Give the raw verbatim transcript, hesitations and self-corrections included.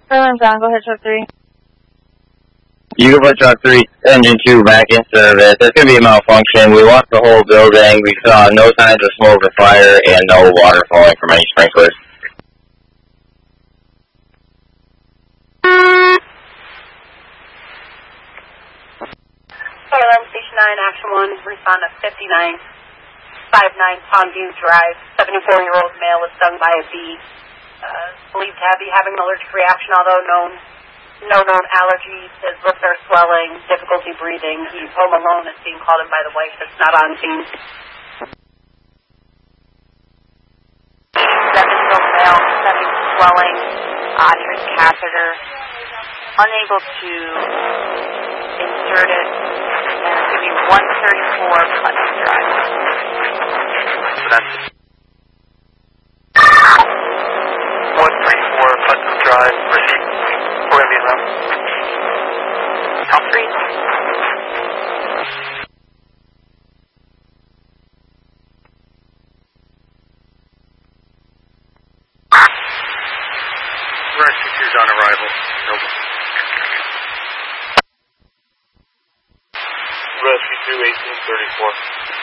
Berlin's on, go ahead, truck three. You can put truck three, engine two back in service. There's going to be a malfunction. We walked the whole building. We saw no signs of smoke or fire and no water falling from any sprinklers. Alarm Station nine, Action one, respond to fifty-nine fifty-nine Pondview Drive. seventy-four-year-old male was stung by a bee. Uh, believed to be having an allergic reaction, although known, no known allergies. His lips are swelling, difficulty breathing. He's home alone. It's being called in by the wife that's not on scene. seven-year-old male, stomach swelling, uh, near his catheter, unable to insert it, and it's going to be one thirty-four Putnam Drive. So that's one thirty-four Putnam Drive, receipt. We're going to be around. Top three. Rescue two's on arrival. Noble. Rescue two, eighteen thirty-four.